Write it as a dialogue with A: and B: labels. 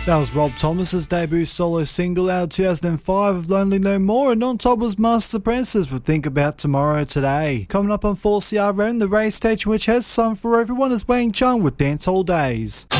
A: That was Rob Thomas's debut solo single out 2005 of Lonely No More, and on top was Master Apprentices with Think About Tomorrow Today. Coming up on 4CRM, the race station which has some for everyone is Wang Chung with Dance All Days.